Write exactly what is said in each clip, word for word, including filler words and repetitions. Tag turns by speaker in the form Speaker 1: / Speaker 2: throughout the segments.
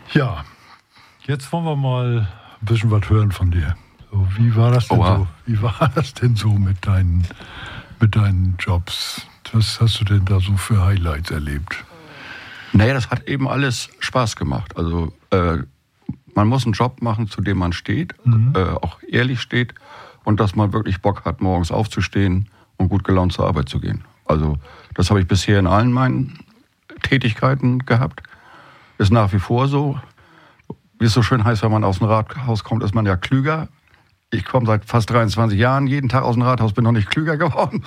Speaker 1: Ja, jetzt wollen wir mal ein bisschen was hören von dir. So, wie war das denn
Speaker 2: Oha.
Speaker 1: so? Wie war das denn so mit deinen, mit deinen Jobs? Was hast du denn da so für Highlights erlebt?
Speaker 2: Naja, das hat eben alles Spaß gemacht. Also äh, man muss einen Job machen, zu dem man steht, mhm. äh, auch ehrlich steht und dass man wirklich Bock hat, morgens aufzustehen und gut gelaunt zur Arbeit zu gehen. Also das habe ich bisher in allen meinen Tätigkeiten gehabt. Ist nach wie vor so. Wie es so schön heißt, wenn man aus dem Rathaus kommt, ist man ja klüger. Ich komme seit fast dreiundzwanzig Jahren jeden Tag aus dem Rathaus, bin noch nicht klüger geworden.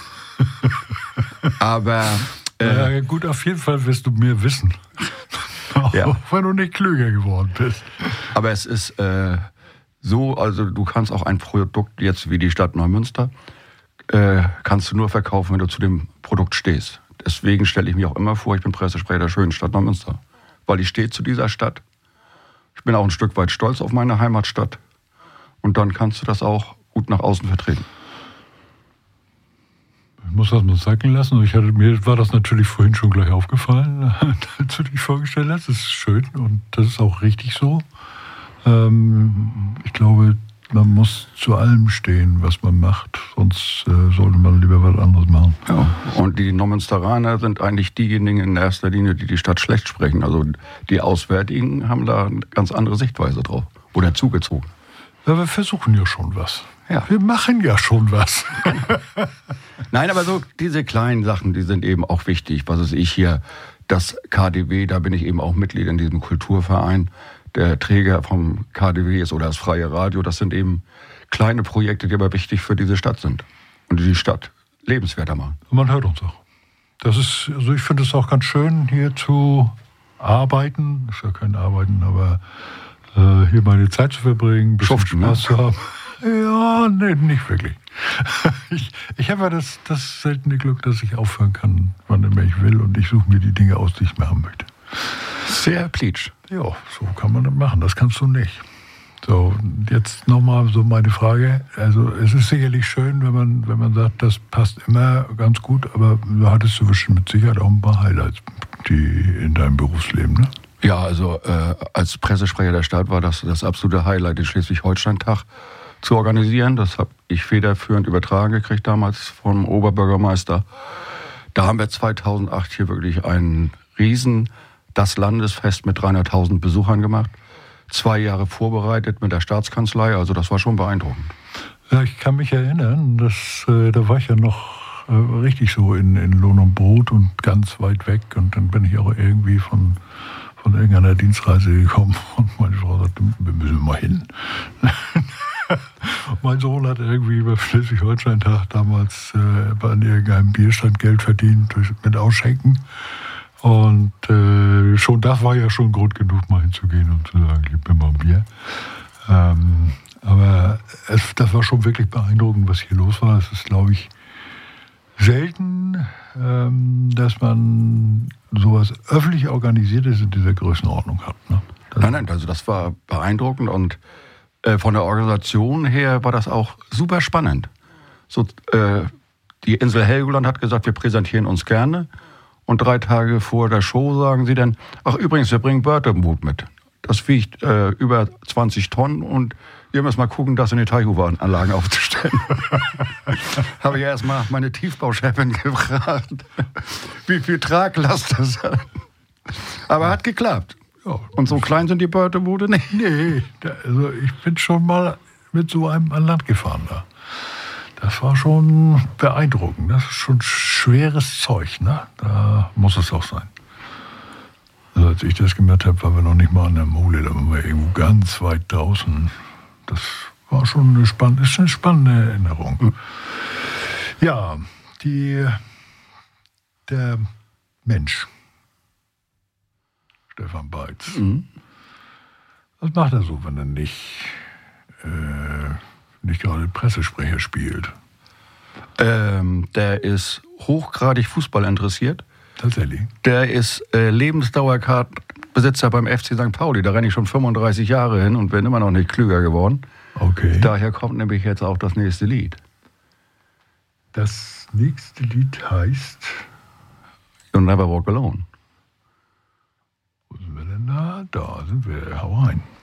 Speaker 2: Aber
Speaker 1: äh, ja, gut, auf jeden Fall wirst du mehr wissen. Auch
Speaker 2: ja.
Speaker 1: wenn du nicht klüger geworden bist.
Speaker 2: Aber es ist äh, so, also du kannst auch ein Produkt jetzt wie die Stadt Neumünster, äh, kannst du nur verkaufen, wenn du zu dem Produkt stehst. Deswegen stelle ich mich auch immer vor, ich bin Pressesprecher der schönen Stadt Neumünster. Weil ich stehe zu dieser Stadt. Ich bin auch ein Stück weit stolz auf meine Heimatstadt. Und dann kannst du das auch gut nach außen vertreten.
Speaker 1: Ich muss das mal sacken lassen. Ich hatte, mir war das natürlich vorhin schon gleich aufgefallen, als du dich vorgestellt hast. Das ist schön und das ist auch richtig so. Ähm, ich glaube, man muss zu allem stehen, was man macht. Sonst äh, sollte man lieber was anderes machen.
Speaker 2: Ja. Und die Neumünsteraner sind eigentlich diejenigen in erster Linie, die die Stadt schlecht sprechen. Also die Auswärtigen haben da eine ganz andere Sichtweise drauf. Oder zugezogen.
Speaker 1: Ja, wir versuchen ja schon was.
Speaker 2: Ja.
Speaker 1: Wir machen ja schon was.
Speaker 2: Nein, aber so diese kleinen Sachen, die sind eben auch wichtig. Was weiß ich hier, das K D W, da bin ich eben auch Mitglied in diesem Kulturverein. Der Träger vom K D W ist oder das Freie Radio. Das sind eben kleine Projekte, die aber wichtig für diese Stadt sind. Und die die Stadt lebenswerter machen.
Speaker 1: Und man hört uns auch. Das ist, also ich finde es auch ganz schön, hier zu arbeiten. Ist ja kein Arbeiten, aber äh, hier meine Zeit zu verbringen, ein bisschen
Speaker 2: Schuften,
Speaker 1: Spaß
Speaker 2: ne?
Speaker 1: zu haben. Ja, nee, nicht wirklich. Ich, ich habe ja das, das seltene Glück, dass ich aufhören kann, wann immer ich will. Und ich suche mir die Dinge aus, die ich machen möchte.
Speaker 2: Sehr pleatsch.
Speaker 1: Ja, so kann man das machen. Das kannst du nicht. So, jetzt nochmal so meine Frage. Also es ist sicherlich schön, wenn man, wenn man sagt, das passt immer ganz gut, aber du hattest du bestimmt mit Sicherheit auch ein paar Highlights die in deinem Berufsleben, ne?
Speaker 2: Ja, also äh, als Pressesprecher der Stadt war das das absolute Highlight, den Schleswig-Holstein-Tag zu organisieren. Das habe ich federführend übertragen gekriegt damals vom Oberbürgermeister. Da haben wir zweitausendacht hier wirklich ein riesen, das Landesfest mit dreihunderttausend Besuchern gemacht. Zwei Jahre vorbereitet mit der Staatskanzlei, also das war schon beeindruckend.
Speaker 1: Ja, ich kann mich erinnern, dass, äh, da war ich ja noch äh, richtig so in, in Lohn und Brot und ganz weit weg. Und dann bin ich auch irgendwie von, von irgendeiner Dienstreise gekommen und meine Frau sagte, wir müssen mal hin. Mein Sohn hat irgendwie beim Schleswig-Holstein-Tag damals äh, an irgendeinem Bierstand Geld verdient durch, mit Ausschenken. Und äh, schon das war ja schon Grund genug, mal hinzugehen und zu sagen, gib mir mal ein Bier. Ähm, aber es, das war schon wirklich beeindruckend, was hier los war. Es ist, glaube ich, selten, ähm, dass man sowas öffentlich Organisiertes in dieser Größenordnung hat. Ne?
Speaker 2: Nein, nein, also das war beeindruckend und äh, von der Organisation her war das auch super spannend. So, äh, die Insel Helgoland hat gesagt, wir präsentieren uns gerne. Und drei Tage vor der Show sagen sie dann, ach übrigens, wir bringen Börtemoot mit. Das wiegt äh, über zwanzig Tonnen und wir müssen mal gucken, das in die Teichhofenanlagen aufzustellen. Habe ich erst mal meine Tiefbauchefin gefragt, wie viel Traglast das hat. Aber hat geklappt.
Speaker 1: Ja.
Speaker 2: Und so klein sind die Börtemoote nicht.
Speaker 1: Nee, da, also ich bin schon mal mit so einem an Land gefahren da. Das war schon beeindruckend. Das ist schon schweres Zeug, ne? Da muss es auch sein. Also als ich das gemacht habe, waren wir noch nicht mal an der Mole, da waren wir irgendwo ganz weit draußen. Das war schon eine spannende, ist eine spannende Erinnerung. Mhm. Ja, die, der Mensch, Stefan Beitz, mhm. Was macht er so, wenn er nicht... Äh, nicht gerade Pressesprecher spielt?
Speaker 2: Ähm, der ist hochgradig Fußball interessiert.
Speaker 1: Tatsächlich?
Speaker 2: Der ist äh, Lebensdauerkartenbesitzer beim F C Sankt Pauli. Da renne ich schon fünfunddreißig Jahre hin und bin immer noch nicht klüger geworden.
Speaker 1: Okay.
Speaker 2: Daher kommt nämlich jetzt auch das nächste Lied.
Speaker 1: Das nächste Lied heißt...
Speaker 2: You'll Never Walk Alone.
Speaker 1: Wo sind wir denn da? da sind wir. Hau rein.